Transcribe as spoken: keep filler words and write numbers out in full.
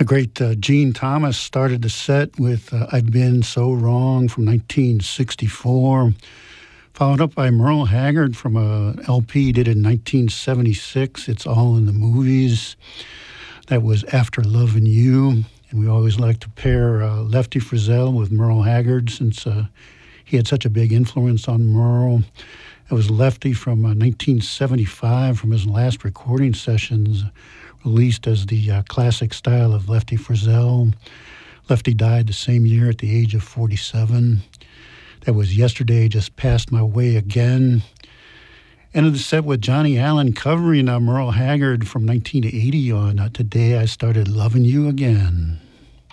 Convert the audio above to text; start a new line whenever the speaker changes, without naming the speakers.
The great uh, Gene Thomas started the set with uh, I've Been So Wrong from nineteen sixty-four, followed up by Merle Haggard from a L P he did in nineteen seventy-six, It's All in the Movies. That was After Lovin' You. And we always like to pair uh, Lefty Frizzell with Merle Haggard since uh, he had such a big influence on Merle. It was Lefty from uh, nineteen seventy-five from his last recording sessions, released as the uh, classic style of Lefty Frizzell. Lefty died the same year at the age of forty-seven. That was Yesterday Just Passed My Way Again. Ended the set with Johnny Allen covering uh, Merle Haggard from nineteen eighty on uh, Today I Started Loving You Again.